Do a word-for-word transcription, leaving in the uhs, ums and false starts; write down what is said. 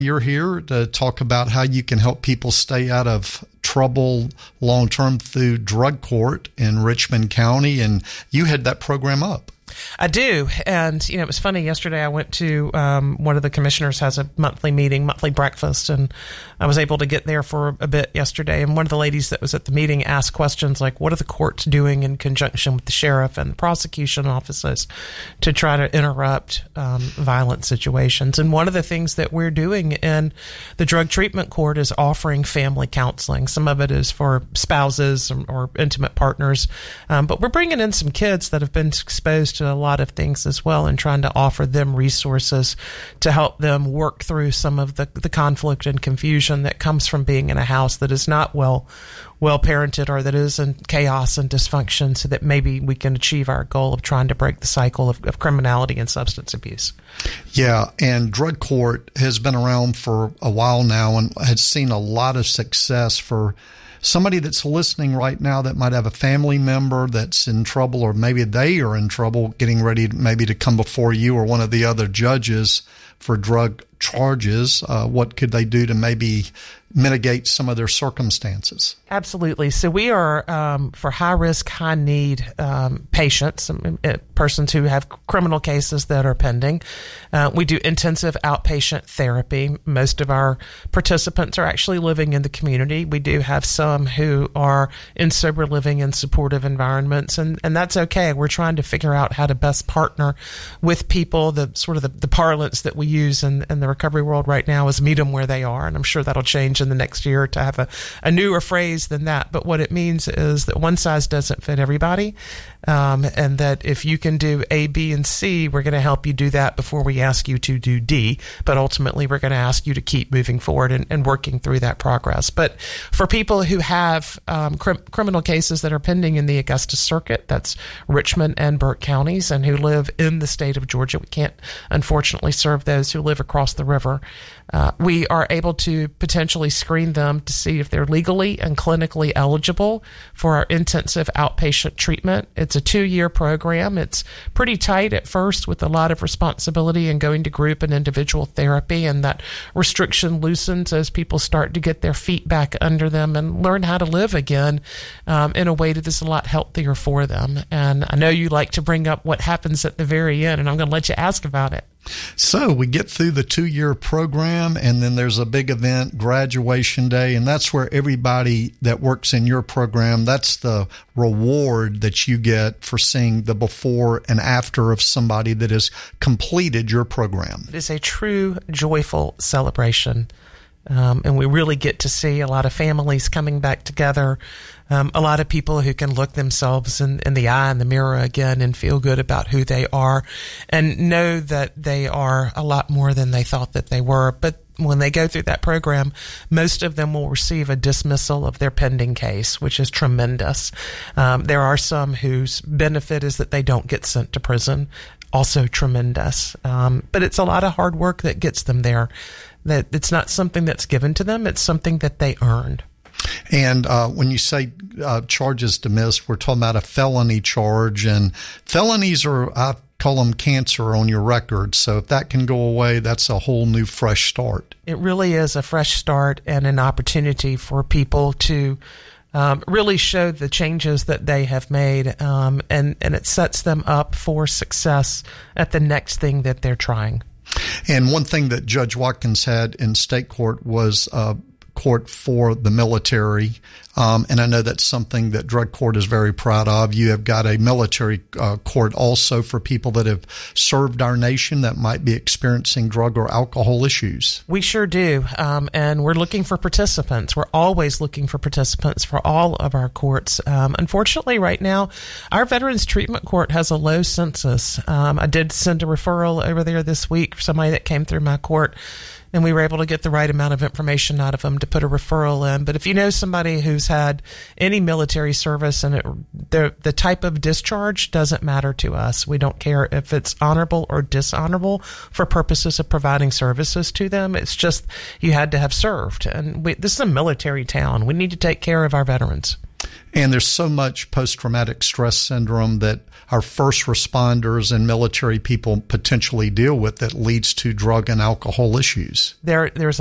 You're here to talk about how you can help people stay out of trouble long-term through drug court in Richmond County, and you head that program up. I do. And, you know, it was funny. Yesterday I went to um, one of the commissioners has a monthly meeting, monthly breakfast, and I was able to get there for a bit yesterday. And one of the ladies that was at the meeting asked questions like, what are the courts doing in conjunction with the sheriff and the prosecution offices to try to interrupt um, violent situations? And one of the things that we're doing in the drug treatment court is offering family counseling. Some of it is for spouses or, or intimate partners. Um, but we're bringing in some kids that have been exposed to a lot of things as well, and trying to offer them resources to help them work through some of the, the conflict and confusion that comes from being in a house that is not well well parented, or that is in chaos and dysfunction, so that maybe we can achieve our goal of trying to break the cycle of, of criminality and substance abuse. Yeah, and drug court has been around for a while now and has seen a lot of success for somebody that's listening right now that might have a family member that's in trouble, or maybe they are in trouble getting ready to, maybe to come before you or one of the other judges for drug charges. Uh, what could they do to maybe mitigate some of their circumstances? Absolutely. So we are um, for high risk, high need um, patients, um, uh, persons who have criminal cases that are pending. Uh, we do intensive outpatient therapy. Most of our participants are actually living in the community. We do have some who are in sober living and supportive environments, and, and that's okay. We're trying to figure out how to best partner with people. The sort of the, the parlance that we use in, in the recovery world right now is meet them where they are, and I'm sure that'll change in the next year to have a, a newer phrase than that. But what it means is that one size doesn't fit everybody, um, and that if you can do A, B, and C, we're going to help you do that before we ask you to do D. But ultimately, we're going to ask you to keep moving forward and, and working through that progress. But for people who have um, cr- criminal cases that are pending in the Augusta Circuit, that's Richmond and Burke counties, and who live in the state of Georgia, we can't unfortunately serve those who live across the river. Uh, we are able to potentially screen them to see if they're legally and clinically eligible for our intensive outpatient treatment. It's a two-year program. It's pretty tight at first with a lot of responsibility and going to group and individual therapy, and that restriction loosens as people start to get their feet back under them and learn how to live again um, in a way that is a lot healthier for them. And I know you like to bring up what happens at the very end, and I'm going to let you ask about it. So we get through the two-year program, and then there's a big event, graduation day, and that's where everybody that works in your program, that's the reward that you get for seeing the before and after of somebody that has completed your program. It is a true joyful celebration. Um, and we really get to see a lot of families coming back together, um, a lot of people who can look themselves in, in the eye in the mirror again and feel good about who they are and know that they are a lot more than they thought that they were. But when they go through that program, most of them will receive a dismissal of their pending case, which is tremendous. Um, there are some whose benefit is that they don't get sent to prison, also tremendous. Um, but it's a lot of hard work that gets them there. That it's not something that's given to them. It's something that they earned. And uh, when you say uh, charges dismissed, we're talking about a felony charge. And felonies are, I call them cancer on your record. So if that can go away, that's a whole new fresh start. It really is a fresh start and an opportunity for people to Um, really show the changes that they have made, um, and, and it sets them up for success at the next thing that they're trying. And one thing that Judge Watkins had in state court was uh, court for the military. Um, and I know that's something that drug court is very proud of. You have got a military uh, court also for people that have served our nation that might be experiencing drug or alcohol issues. We sure do. Um, and we're looking for participants. We're always looking for participants for all of our courts. Um, unfortunately, right now, our Veterans Treatment Court has a low census. Um, I did send a referral over there this week for somebody that came through my court, and we were able to get the right amount of information out of them to put a referral in. But if you know somebody who's had any military service, and it, the the type of discharge doesn't matter to us. We don't care if it's honorable or dishonorable for purposes of providing services to them. It's just you had to have served. And we, this is a military town. We need to take care of our veterans. And there's so much post-traumatic stress syndrome that our first responders and military people potentially deal with that leads to drug and alcohol issues. There, there's